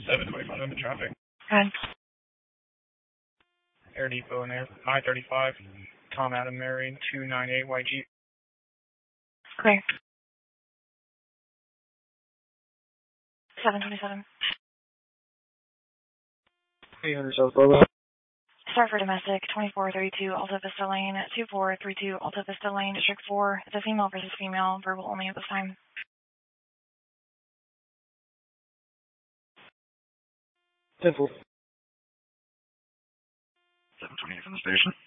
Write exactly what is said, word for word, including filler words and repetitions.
seven twenty-five, I'm in traffic. Good. Air Depot in there, I thirty-five, Tom Adam Mary, two nine eight Y G. Clear. seven twenty-seven. eight hundred South Bravo. Start for domestic, twenty-four thirty-two Alta Vista Lane, two four three two Alta Vista Lane, District four. It's a female versus female, verbal only at this time. ten four. seven twenty-eight from the station.